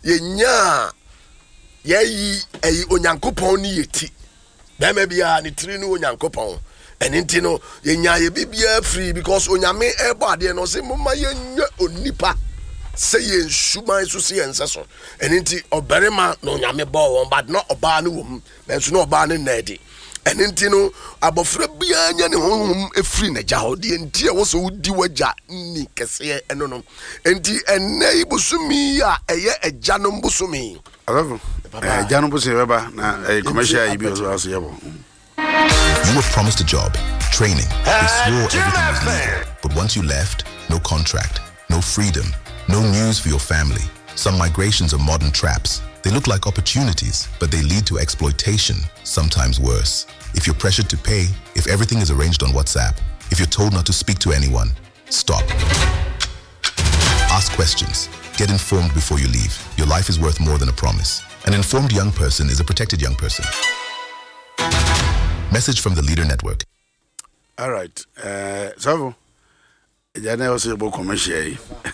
yenya yeyi onyankopon ni yeti bema bia ne tiri no onyankopon enti no yenya ye bibia free because onyame ebo ade no se moma yenya onipa se ye nsuman so se yense so enti obarema no onyame bo won but no oba no wom benso no oba ne nadi enti no abofra bia nya ne honhom efri na gya ho de enti e wo so wudi wagya ni kese eno no enti enne ibusumi a eye agyanom busumi alavo agyanom busumi baba na commercial ibi also yebo. You were promised a job, training, they swore everything was legal. But once you left, no contract, no freedom, no news for your family. Some migrations are modern traps. They look like opportunities, but they lead to exploitation, sometimes worse. If you're pressured to pay, if everything is arranged on WhatsApp, if you're told not to speak to anyone, stop. Ask questions. Get informed before you leave. Your life is worth more than a promise. An informed young person is a protected young person. Message from the Leader Network. All right. So, jana was able commercial.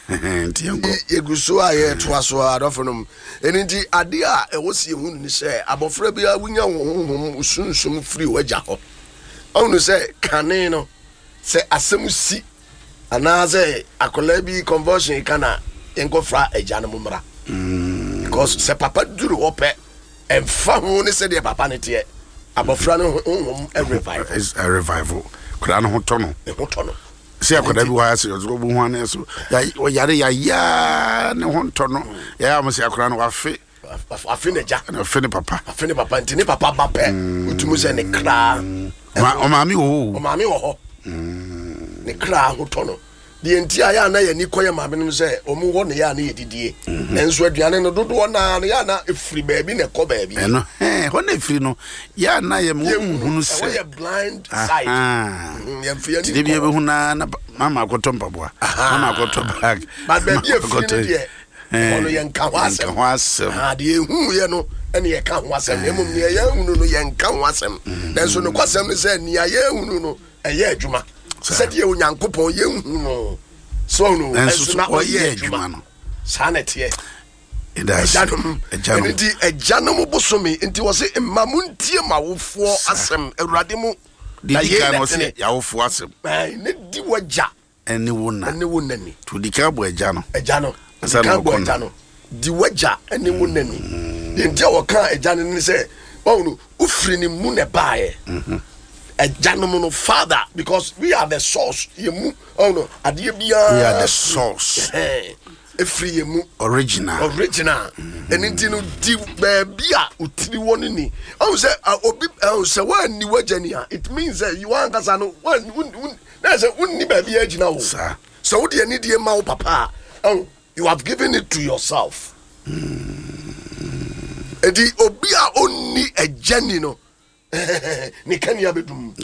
Yeguso aye twaso adofonum. Enti ade a ewosi ehunu ni se abofra bia wunya honhom usunsum free wagya ho. Onu se kane no se asem si ana se akola bi conversion kana enkofra agya no mumra. Because se papa duru ope emfa ho ne se de papa ne te abofra no a revival. Is a revival. Kura no hotono. Hotono. See akoda bi wa ase ozo bu ho an so. Ya ya ne hotono. Ya am se akora no afe ne ja. Na afe ne papa. Afe ne papa ntini papa ba pe. Utumu se ne kra. O maami wo. O maami wo ho. Ne kra hotono. The entire na ya ni koye maame no se omu wo ne ya na yedidie enso aduane no dodo na ya na efiri baabi na ko baabi eno ho na efiri no ya na ya mu hunu se we blind side ya mfia ni de bi hu na mama akoto mpaboa mama akoto bag but baabi efiri die ono ye nka ho asem de ehu ye no ene ye ka ho asem emum ne ye hunu no ye nka ho asem enso no kwasem ne se ne ye hunu no eye adwuma said ye onyankopon ye hu no so no enso na oye adwuma no sanete ejanom ejanom bosomi enti wo se mamuntie mawofo asem awurade mu didika no se yawofo asem ne di wagya ene wonani to dika bo eja no kan bo eja no di wagya ene wonani enti wo kan eja no ne se no ufiri ni mu ne baaye a gentleman of father because we are the source yemu no ade bia we are the source free yemu original and intino di bia utiri woni ni say obi say wan ni wagania it means that you want kasa no na say unni ba bia agina wo so wo de ani die ma wo papa you have given it to yourself edi obi a onni agani no ne kania bedum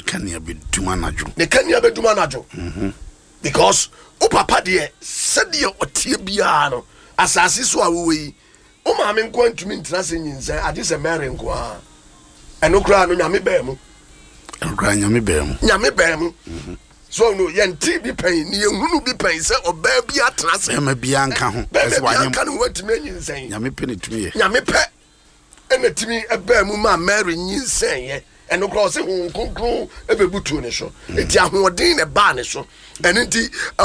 anajo because o papa de said ye otie bia no asase so awoyi o ma me nko antumi ntra se nyinsa ade se mere nko a eno kra no nyame ba mu so no yenti bi pen ni ehunu bi pen se oba bi atra se ma bia nka ho ese wanyam kan watumi nyinsa nyame pe ne tumi ye nyame pe ene timi eba mu ma Mary nyinsen ye eno kro se hu konkro ebebutu ne so eti ahoden ne ba ne so ene nti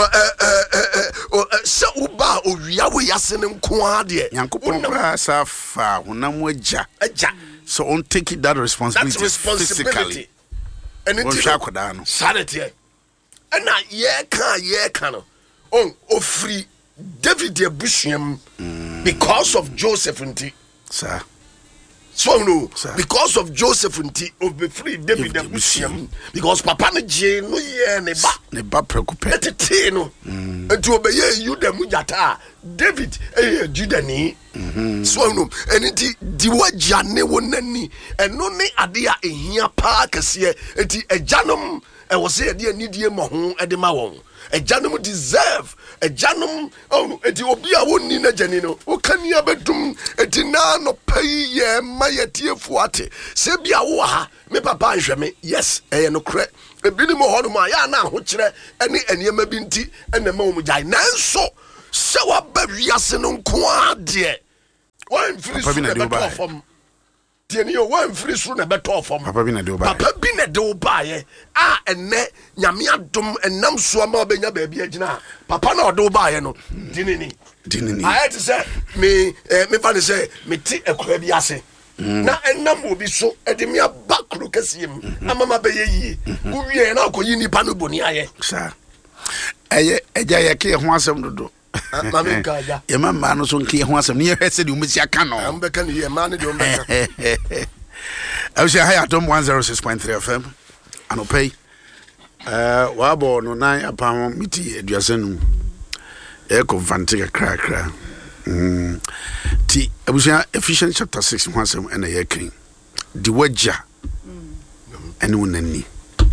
se uba owia we yase ne nko ade yankopon kra safa honam agya so on take that responsibility physically ene nti shakoda no sanity ena ye ka no on ofri David ebusuam because of Joseph nti sir. So no, because of Joseph of the free David Abusiam, because Papa ne je no ye ne ba preoccupé. Ete no. Enti obeye you dem jata David Judani. So no, enti di wagya ne wonani eno ne ade a ehia pa kase enti agyanom e wo se ade anidie mo ho ede ma won. Agyanom deserve agyanom enti obi a wonni na gyani no o kania bedum enti na no pai ye ma yetiefu ate se bia wo ha me papa nhwe me yes no kre ebini mo hono ma ya na ho kire ene eniema bi nti ene ma wo mujai nanso se wa ba wiase no nko ade one free so na beto from tieni yo one free so na beto from papa bi na de oba ye enne nyame adom enam so ma obenya ba bia gina papa na ode oba ye no dinini I had to say me fa say me ti ekura bi ase na enam obi so ede me abakru kasiem amama be ye uwie na akoyi nipa no boni aye sa eye eja ye ke ho asem dodo mama kaja ye mama no so nke ho asem ne ye hwese de umisi aka no am be kan ye ma ne de o be I was here at 106.3 FM anopay wa bo no nan apam miti aduasenu e konfante krakra ti abusia Ephesians chapter 6 1 and ye king di wagya ene wonani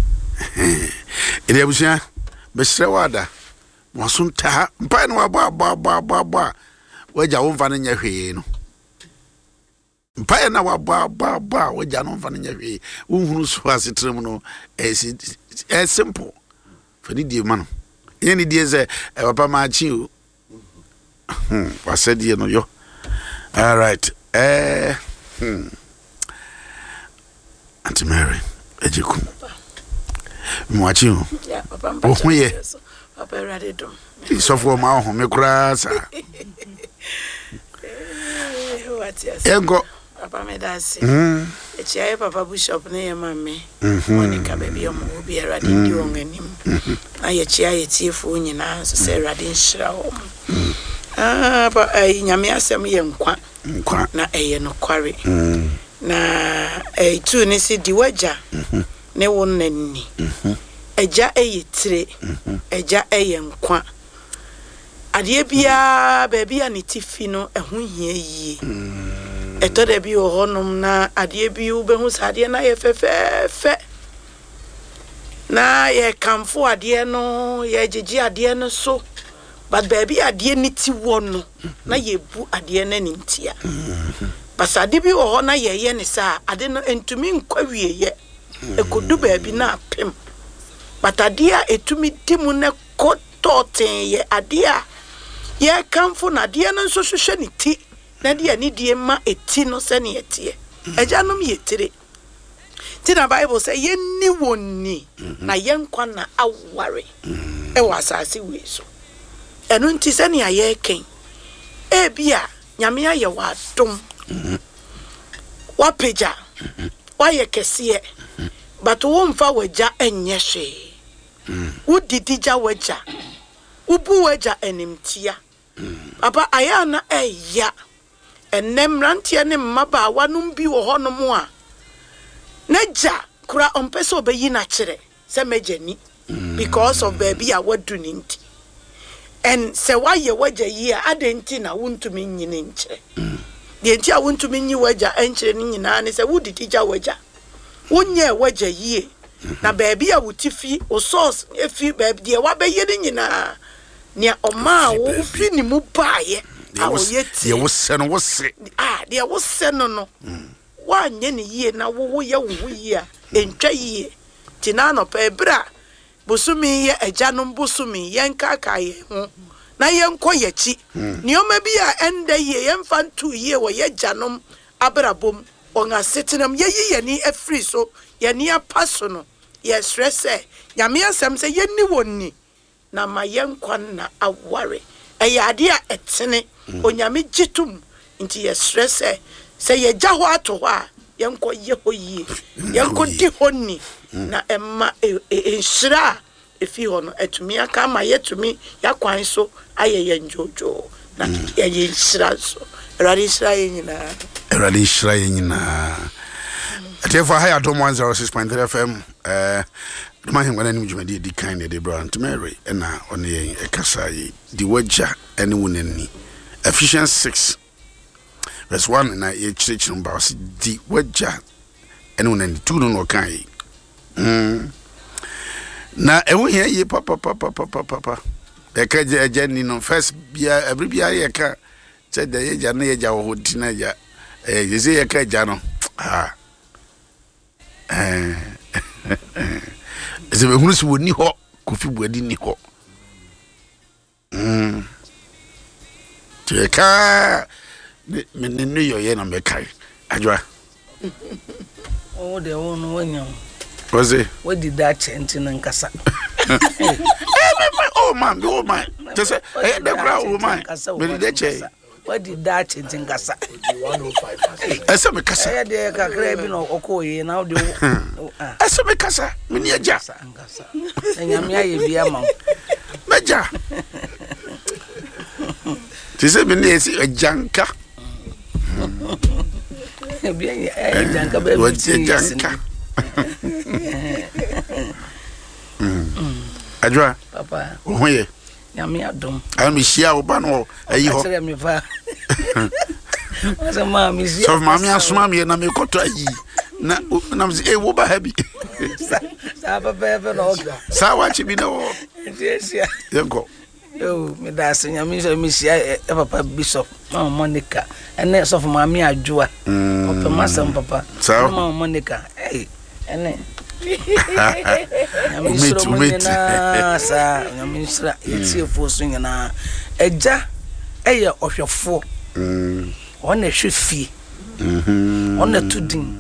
ene abusia besre wada wasunta mpa no ba wagya won fa no nya hwee no mpa na ba wagya no fa no nya hwee unhunu so asetrem no simple for the die man any die ze papa ma chi o wasadi no yo all right Auntie Mary ejiku mwachi o yeah papa o ye papa ready do so for ma ho me kura sa what yes engo papa me dasi echi papa bishop ne yamame monica baby omo bi ready di won anim aye chi aye tiefo nyina so say ready nhira wo ba nyame asem ye nkwa na eye no kware na tu ne si di wagya ne won nanni eja eye tire eja eye nkwa ade bia baabi a ne tifi no eho hia yie eto de bi ohonum na ade bi u behu sade na ye fefefe na ye kamfo ade no ye gigi ade no so but baabi ade ni ti wono na ye bu ade na ni ntia basade bi oho na ye ne sa ade no entumi nkwa wieye ekodu baabi na apem but ade a etumi dimu ne kototen ye ade a ye kamfo na ade no nso hwehwe ni ti na de ani die ma eti no se ne etie ejanom ye tire ti na Bible say ye ni woni na ye nkwa na aware e wasase we so enu nti se ne aye ken e bia nyame aye wa dom wa peja wa ye kese but wo mfa waja enye hwe wo didija waja ubu waja enimtia papa aya na eya enemrantie ne mmaba wanum bi wo honom a naja kura ompese obeyi na kire se mejani because of baby a wadu ninti and se waye waja yi a adenti na wuntumi nyine nkire de enti a wuntumi nyi waja enkire ni nyina ne se wudidija waja wonye waja yi na baby a wutifi o source efi baby de wabeyi ni nyina ne oma wo fi ni mu baaye ye wose no wose de wose no wanye ne yie na wo ye wo yie entwa yie tina no pa ebra bosumi ye ajanom bosumi ye nkaka ye ho na ye nko ye chi nioma bi a enda yie ye mfa ntu yie wo ye janom abrabom onga setinam ye yie ni afri so ye ni apaso no ye stress nyame asem se ye ni wonni na ma ye nkwa na aware ade a etene onyame gitum nti ye stress se ye gya ho ato ho a ye nko ye ho yie ye nko di honi na emma enhira efi ho no etumi aka ma ye tumi yakwan so aye ye njojo na ye enhira so erade enhira ye nyina atefo ha ya dom 106.3 FM duma hin wana ni mjumadi di kind de bro Aunt Mary na one ye ekasai di wagya ene wonani Ephesians 6 verse 1 na ye church number was di wagya ene wonani 2 no kan na ewo hia ye papa e ka je ni no first bia every bia ye ka che de ye ja na ye ja wo ti na ja ye se ye ka ja no ze be hunu si woni ho Kofi Buadi ni ho teka me no yo na me kai adwa oh de wo no wanya was it what did that change in nkasa oh man just say the crowd oh man me dey che what did that change in nkasa 105 ese me kasa ya de kakra bi no okoye na de ese me kasa me ni aja nkasa enyame aye bia ma meja tise me ni esi ajanka bia ajanka ba bi ajanka adwa papa ohoye nyame adom ami hia wo ba no ayi ho akere me fa sama mi si so mami asoma me na me koto ayi na me say wo ba habi sa papa fe no sa wachi bi no jesia yenko yo me da se nyame so mi si papa bishop mama Monica ene so for mami adwoa papa masam papa mama Monica ene nyamisra yeti fosu nyina eja eye ohwefo ona hwefie ona tudin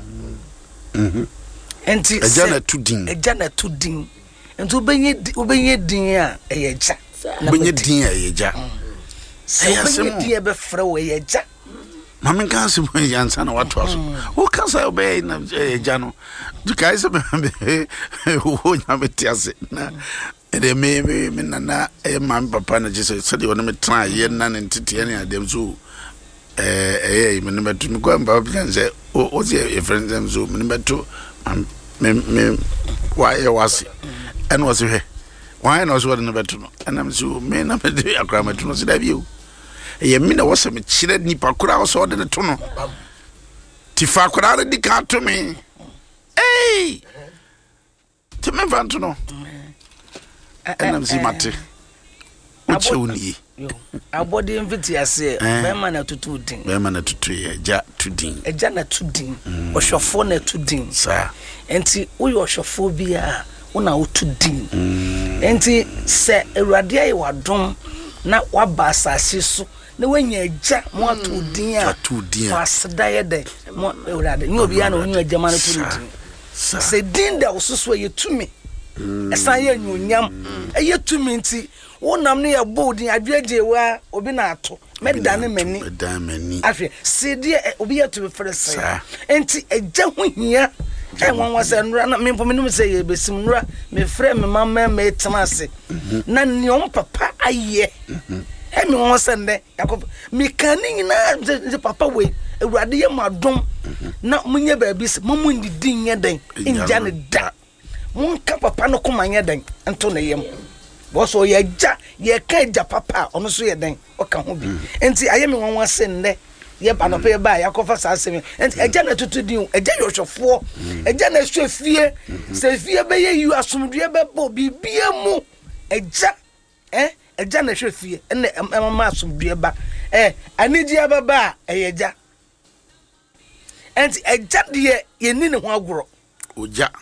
enti eja na tudin enti ubenye din a eyeja ubenye din a eyeja ubenye din be frɛ wo eyeja mami kan se mo yansa na watu aso o kan sa obey na eja no du kai se me wo nya metiase na ede me na mami papa na Jesus so de wona me try ye na ntete ne adem so me ne metu me ko mba plan se o se friends them so me metu me why was and was he why no so de betu no and am so me na me de akra metu no se da bi o ye me na wose me kire nipa kura wo so de to no ti fa kura de ka to me ti me van to no and am si mate o cheuni abodi mfiti ase be ma na tutu ye ja tudin eja na tudin ohwofo na tudin sa enti wo yo ohwofo bia una wo tudin enti se ewrade ayi wadom na waba asase so na wanya eja mo atudin a waseda ye de mo ewrade nyi obi ya na onyu eja ma na tudin se din da osuso ye tumi esa ye nyonyam eye tumi nti wonam ne ya bold adweje wa obi na ato medane mani afwe sidie obi ya to be fresa enti eja ho hia enwan wasa nura na me pomenum se ye besim nura me frɛ me mama me tenase na niom papa aye emi won sende yakob me kani na papa we ewrade ye madom na munye ba bi se mumu ndidi nye den inja ne da mun ka papa no komanya den ento ne yem boso ye ja ye ka ja papa ono so ye den o ka ho bi enti ayemi won wase nde ye ba no pe ba yakofa sa asemi enti eja na tutu din eja yo hwefo eja na hwefie se fie be ye yu asomdue be bo bibia mu eja eja na hwefie ene mama asomdue ba aniji ababa eyeja enti eja de ye ni ne ho agoro oja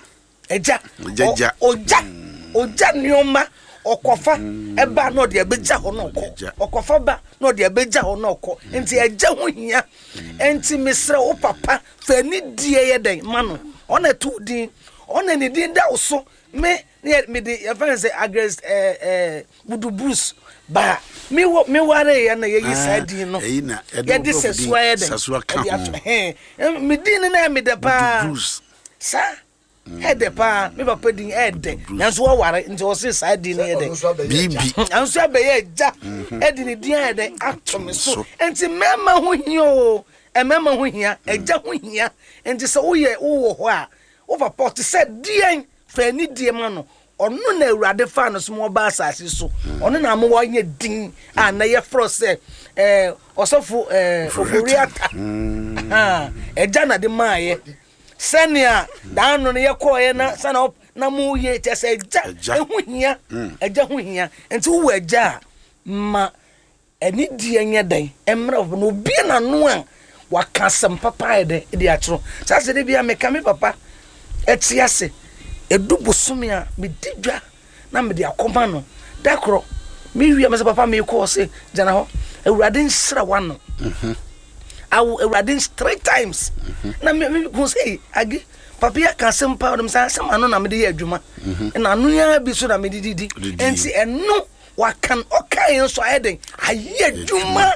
nioma okofa eba no de abeja ho no okofa ba no de abeja ho no okọ enti eja ho hia enti mesra wo papa fa ni die ye den mano ona tu din ona ni din da so me de ya fa say agres budu bruce ba me ware ya na ye yisa din no ye de sesua ye den me din na me de pa sa ede pa me papa din ede nanso wo ware nti wo se sa din ede bibi nanso abeya ja ede ni din ede atom so enti mema ho hia o mema ho hia eja ho hia enti se wo ye wo ho a wo papa te se din fa ni die ma no ono na awurade fa no so mo ba asase so ono na mo wo nya din a na ye fro se osofo oforiata eja na de maaye senia daano ne yekoye na sana na mu ye tese eja ehuhia eja huhia enti wo eja ma eni die nya dan emra no bi na no a wakasem papa ede e atro sase de bia meka me papa etiase edubosome a me didwa na me de akoma no dakro me wi me papa me ko se jana ho awurade nsra wano I will erade 3 times na me go say agi papa ya kan sempa dem say sem anu na me dey adwuma na anu ya bi so na me didi enti eno wa kan okay so ayeden aye adwuma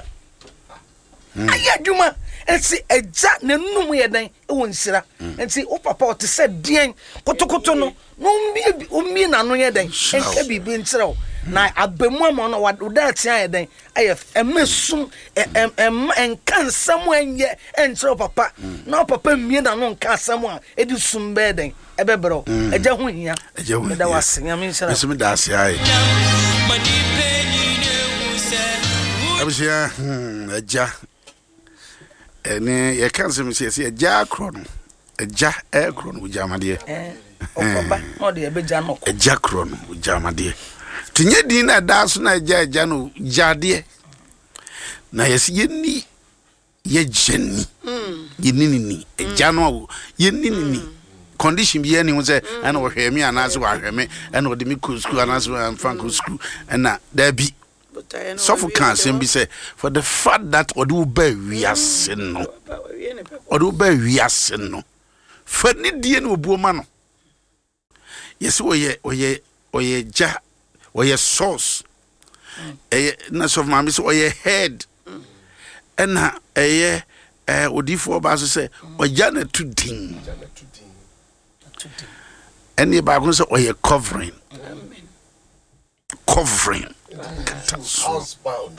enti eja na num ye den e won nsira enti o papa o te se dien kotokoto no umbi na anu ye den enka bibi ntira na abemu ama no wada tia ye den aye emesum enkan samu enye entro papa na papa mie na no nka samu a edi sum be den ebebro eja ho hia me da wasenya me nsira me da ase ai abisia eja ene ye kan se me se eja kro no eja kro no jamade okoba no de ebeja no ko eja kro no jamade tinye din na da so na eja no jade na yesi yeni ye jeni yenini eja no yenini condition bi eni wo se ana wo hwe mi ana so wa hwe me ana wo de mi ku school ana so am fan ku school ana da bi so for can be say for the fact that odu be wiase no for ni die no obuoma no yes oye ja oye source na so ma me so oye head na odifo ba so say oja na tudin any ba go say oye covering housebound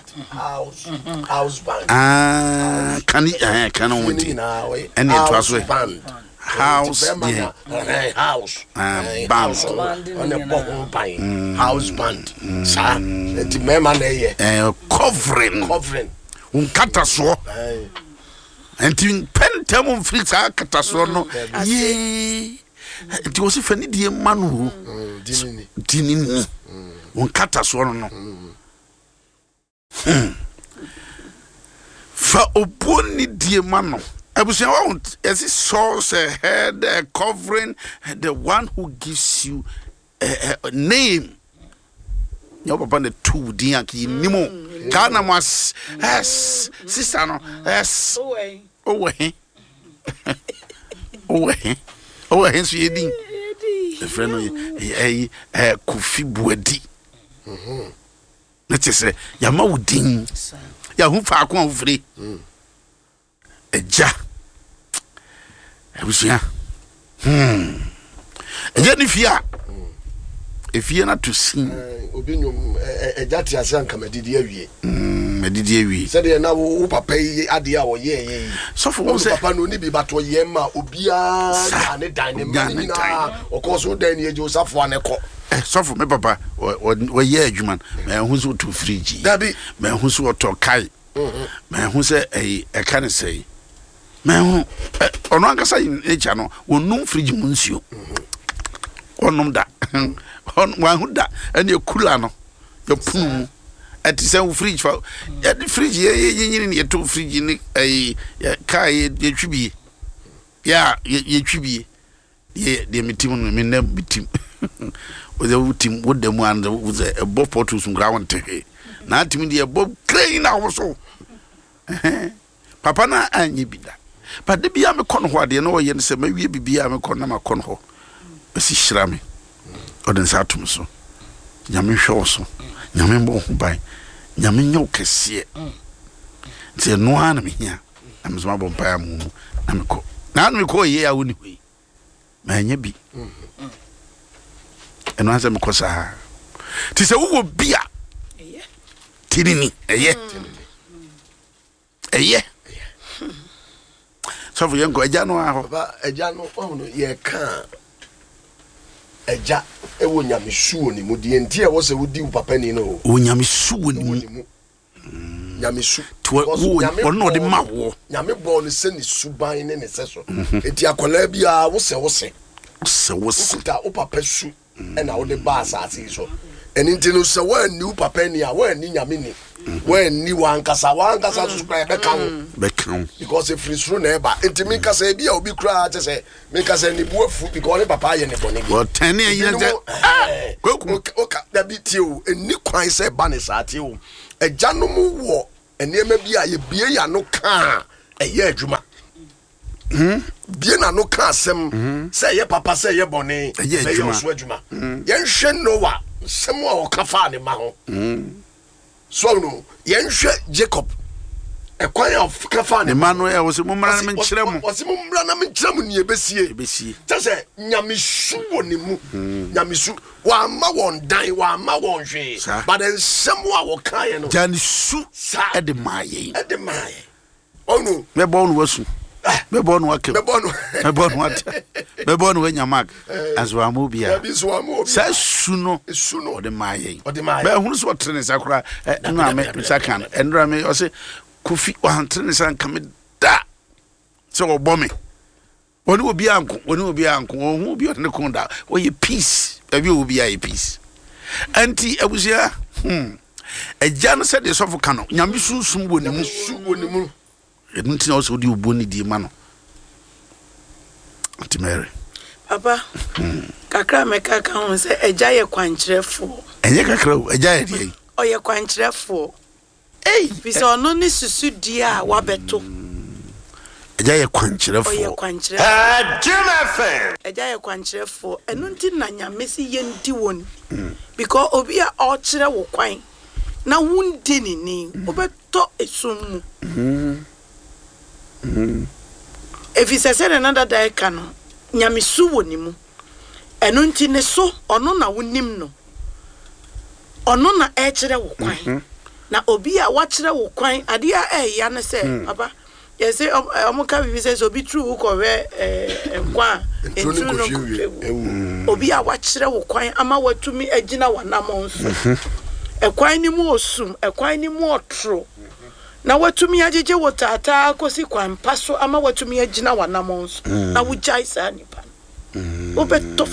can wait any to house housebound sa the mema na ye covering unkata so enti pentam free sa kata so no ye enti wo se fani die manu dinini unkata so no fa oponi die manu abusia wa is source head covering the one who gives you a name your papa the two din aki nimo kana mas yes sister no yes owe so yedin the friend no Kofi Buadi let's say yama udin ya hu fa akon ofre eja ebusia eja ni fia efie na to sin obi nyom eja ti ase anka medidi awie medidi awie se de na wo papa yi ade a wo ye so for wo say papa no ni bi bato ye ma obia na dan ne mani na okoso dan ne ejo safo aneko so for me papa we ye adwuman me hu so to fridge dabi me hu so to kai me hu say e kan say me hu ono ankasa echa no wonum fridge mu nsuo onum da wa hu da ene kula no yo punu ati say fridge fa the fridge ye nyini ye to fridge ni kai ye twibie ya ye twibie ye de mitim no me na mitim with the team with them and with a bob portus ground na team the bob crane also papa na anyi bida but the bia me kon ho de no ye se ma wie bibia me kon na ma kon ho esi hira me odin sa atum so nyame hwe so nyame mbo ho ban nyame nyo kese te no ana me hia am so ma bo mpa amu na me ko na me ko ye a woni hwe ma nya bi eno anse me kosa ti se wo bia tinini eye so for yango eja no aho ba eja no ono ye kan eja e wo nyamesuo ni mu die ntie wo se wo di papa ni no wo nyamesuo ni mu nyamesu wo no de mawo nyame bo no se ni suban ne ne se so eti akola bia wo se ta o papa su e na wo de ba asase so eni ntino se wa ni papa ni a wa ni nyame ni wa ni wankasa so kra be kan because if free through na ba enti mi kasa bia obi kra che se mi kasa ni buafu because ne papa ye ne boni bi wo tani ye je oka da bi ti o eni kwan se ba ne sa ti o eja no mu wo enema bia ye bie ya no ka ɛyɛ adwuma bie na no ka asɛm sɛ ɛyɛ papa sɛ ɛyɛ bɔne ɛyɛ ɔso adwuma yɛnhwɛ Noah nsɛm a ɔka faa ne ma ho so no yɛnhwɛ Jacob ɛkwan a ɔka faa ne ma no ɛwɔ sɛ mommra na menkyerɛ mo ɔsɛ mommra na menkyerɛ mo ne yɛbɛsie kyɛ sɛ nyamesu wɔ ne mu nyamesu wamma wɔn dan wamma wɔn hwee but nsɛm a wɔkaeɛ no gya ne su ɛde maa yɛn ɔno mɛbɔ no wasu mɛbɔ no wakɛm mɛbɔ no wata mɛbɔ no wanyamak anso wama obia saa su no ɔde maa yɛn bɛhunu sɛ ɔtere ne sa koraa ɛno a mesa ka no ɛnora me ɔsɛ Kofi wantere ne sa nka me da sɛ ɔbɔ me ɔne obi anko ɔhu obi ɔne ko da ɔyɛ peace baabi a obi ayɛ peace anti abusua agya no sɛ deɛ sɔfo ka no nyame sunsum wɔ ne mu ɛno nti na ɔsɛ wode obuo ne die ma no anti Mary papa kakra meka ka ho sɛ agya yɛ kwankyerɛfoɔ ɛnyɛ kakra o agya yɛ deɛ ɔyɛ kwankyerɛfoɔ bisa ɔno ne susu die a wabɛto agya yɛ kwankyerɛfoɔ agya yɛ kwankyerɛfoɔ ɛno nti na nyame sɛ yɛndi wɔn because obi a ɔkyerɛ wo kwan na wondi ne ni wobɛtɔ esum mu efi sɛ ne nada da ka no nyame su wɔ ne mu ɛno nti ne so ɔno na wonim no ɔno na ɛkyerɛ wo kwan na obi a wakyerɛ wo kwan ade a ɛya ne sɛ papa yɛsɛ ɔmo ka bibi sɛ obi tru wo kɔhwɛ nkwa entru no obi a wakyerɛ wo kwan ama watumi agyina wanamɔ nso ɛkwan ni mu osum ɛkwan ni mu ɔtro na watumi agyegye wo taataa kosi kwan pa so ama watumi agyina wanamɔ nso na wogyae saa nipa wobɛtɔ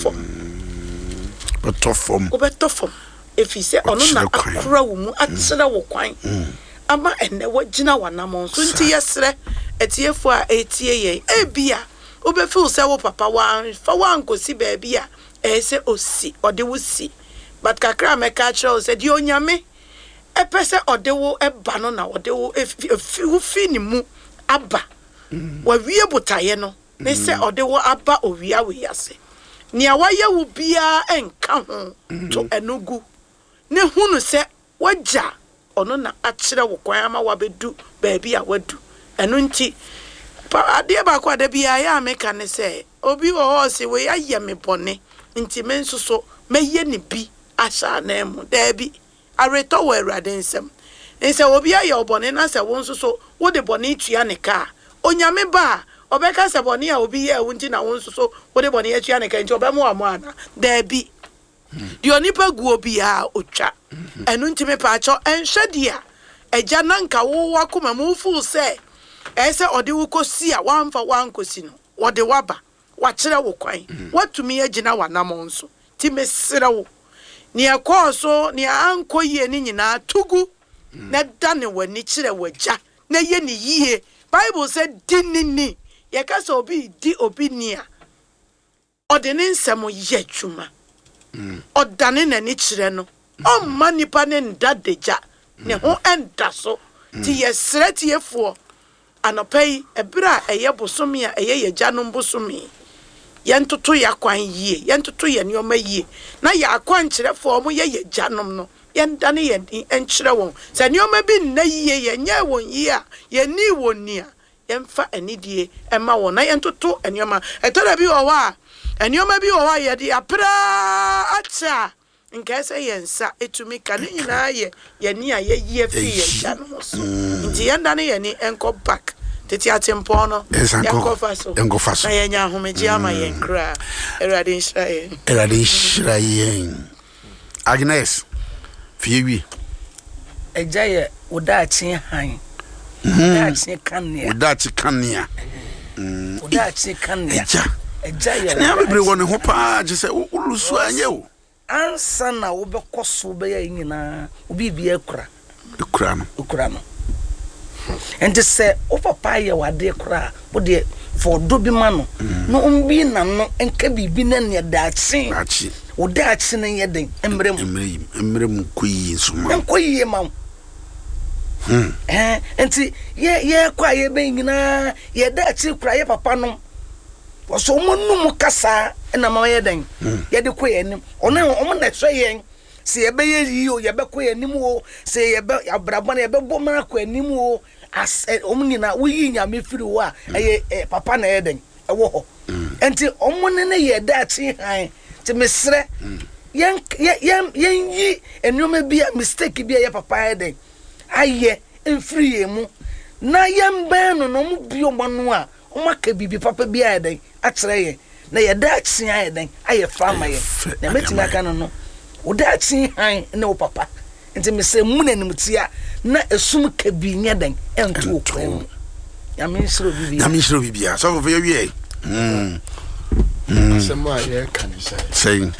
fam efi sɛ ɔno na akora wo mu akyerɛ wo kwan ama ene wagina wanamon so nti yesre etiefo a etie ye ebia obefil se wo papa wan fa wan kosi ba bia se osi ode wo si but kakra meka kire se di onyame epese ode wo eba no na ode wo fi ni mu aba wa wie botaye no ne se ode wo aba owia we yase nia waye wo bia enka ho to enugu ne hunu se wagya ono na akyerɛ wo kwan ama wabedu baabi a wadu ɛno nti adeɛ ba kwa da bia ya ameka ne sɛ obi wo ho se we ayɛ me bɔne nti me nso so meyɛ ne bi ahyɛ na mu daabi aretɔ wɔ Awurade nsɛm nsɛ obi ayɛ obɔne na sɛ wo nso so wo de bɔne tua ne ka onyame ba obɛka sɛ bɔne a obi yɛ wo nti na wo nso so wo de bɔne atua ne ka nti obɛmo amo ana daabi di onipa guo bia otwa enu ntime paacho enhwe dia eja nanka wo wakoma mu fu se ese ode wo kosi a wamfa wankosi no wode waba wakyere wo kwan watumi agina wanamon so ti mesere wo ne ekɔso ne ankoyie ni nyina tugu na dane wani kyere wagya na ye ne yie Bible said dinini ye ka so obi di obi nia ode ne nsɛm yɛ dwuma odane na ni kyerɛ no o manipa ne ndadeja ne ho enda so ti yesre ti yefo anopai ebra eye bosomi a eye yagya no bosomi yentoto yakwan yie yentoto ye nioma yie na ya akwan kyerɛfo mo ye yagya nom no yendane ye enkyerɛ won sɛ nioma bi nna yie ye nya won yie a ye ni woni a yemfa anidie ema won na yentoto enioma etɔda bi wɔ wa enioma bi wɔ wa ye de apra acha nka sɛ yensa etumi ka ne nyina ye ni a ye yie fi ye gya no so nti yendane ye ni enko back tete atempo no yakofa so na yenya homeji ama ye nkra Awurade nhyira ye Agnes fiewi eja ye odachi han odachi kania eja ye na bebre woni ho pa je se ulusu anye o ansa na wo bekoso be ya nyina obi bia ekura no enti se o papa ye wade kura wo de for do bi ma no no umbi na no enka bibi na ne daachi wo daachi ne ye den emrem koyi suma koyi ma enti ye kwa ye ben nyina ye da achi kura ye papa no so monum kasa na ma ye den ye de kɔ ye nim ono na hwɛ yen se ye be ye yi o ye be kɔ ye nim o se ye be abrabɔ na ye be bɔ ma kɔ nim o as nyina wo yi nyame firi wo a papa na ye den wo ho enti ne ye da achi han ti mesre yen yi enuma bi mistake bi ye papa ye den aye enfiri emu na yen ben no mu bi o manu a o maka bibi papa bi aye den akyere ye na ye da achi aye den aye fama ye na metimi aka no o da achi han na o papa enti mesre mu na nimtia na esum ka bi nya den ento okwan yame nshiro bibia so for you wie asema ye kan say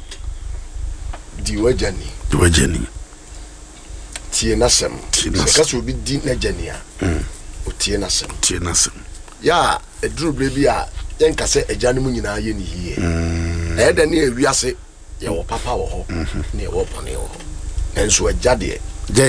Diwajani tie nasem ka so bi di na jani a o tie nasem ya eduru brebi a yen ka se ejane mu nyina ye ni hie na ye da ne awiase ye wo papa wo ho na ye wo bone wo enso ajade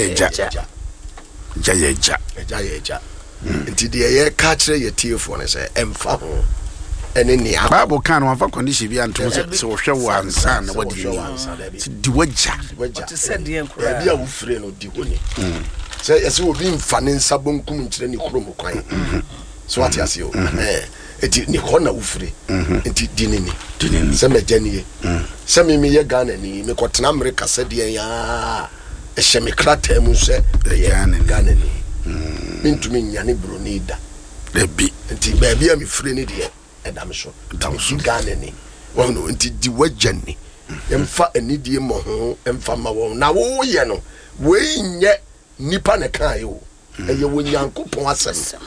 eja nti de ye ka kire ye tiefo ne se emfa ho ene nia Bible kan one for condition bi anto se wo hwe wo ansa na wodi di waja ti said the enkura bia wo fire no di honi se yesi obi mfa ne nsa bonkum nkire ni krom kwan so ati ase o eti ni hona wo fire enti di ni se mejanie se me ye Ghana ni me kotena America se de ya ehye me krata mu se Ghana ni mintumi nyane bronida debi enti ba bia me fire ni de edam so Ghana ni wono nti di wajani emfa anidie mo ho emfa ma wo na wo ye no we nye nipa ne kan yo eye wo Nyankopon asem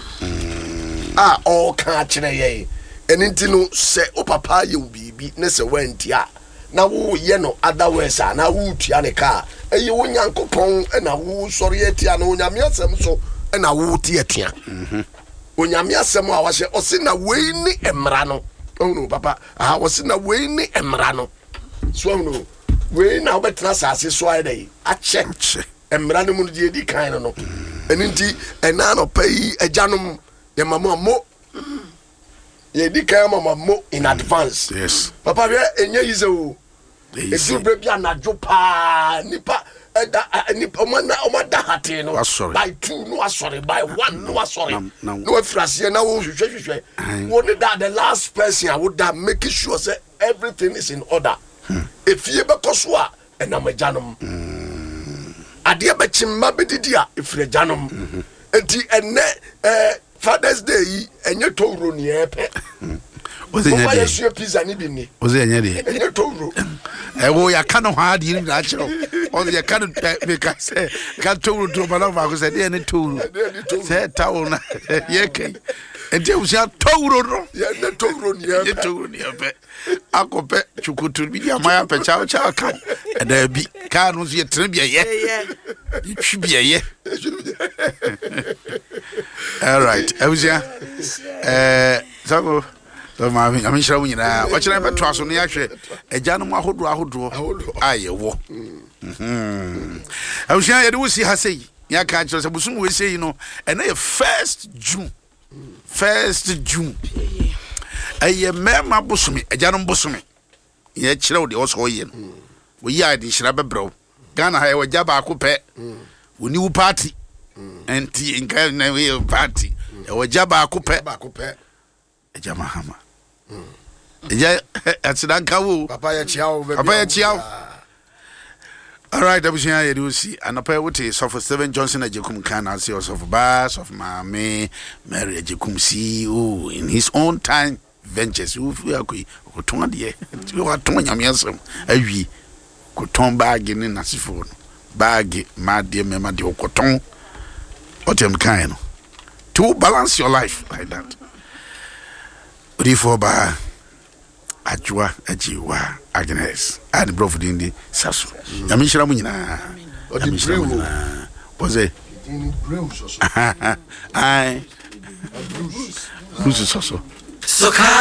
o kan kire ye enti no se o papa ye bibi ne se wanti a na wo ye no otherwise na wo tua ne ka eye wo Nyankopon na wo sori etia na onyame asem so na wo tie etia onyame asem a wahye o se na we ni emra no no papa o se na we ni emra no so no we na obetra sase so ai dai ache emra no mu die di kan no enti ena no pay ajanom ye mama mo ye di kan mama mo in advance yes papa we enye yize o edu bre bia na jopa nipa nipa omada hate no by 2 no asori by 1 no asori no afrase na wo hwehwehwe wo that the last person I would that make sure say everything is in order if you be koso a enamajanom ade be chimma bedidia ifre janom enti enne Father's Day enye towro ni epe was it ya sue pizza ni bi ni was it enye towro wo ya kanu ha di ni na chiro on ya kanu me ka say ka towro to balava ko say dey ni towro say tawo ye kai enti wo sia towro no ye ne towro ni epe akope chukutu bi ya maya pe cha ka da bi ka no so ye tren bi ye twi bi ye all right Eusia so ma I'm sure we na what you beto aso no ya hwe agyanom ahodo ayewo Eusia ye de wo si ha sei ya ka kire se busum we sei no ena ye 1st June aye mema busumi agyanom busumi ye kire wo de wo so ye no wo ya de hira bebrew Ghana ha ye wagya ba akopɛ woni wu party enti inka na we party e wagya ba akopɛ eja mahama eja atsinanka wo papa ya chiao all right abusia ye do see anapa wote so for 7 Johnson Ajekum kan as of Bass of Mame Mary Ajekum CEO in his own time ventures we akoi okoton de we waton nyamiasem awi koton bag ni nasifo no bag ma de mema de okoton otem kan no to balance your life like that Rifo ba ajwa ajiwa Agnes and Brofdindi Sasu yamishira mu nyina was it ai Bruce so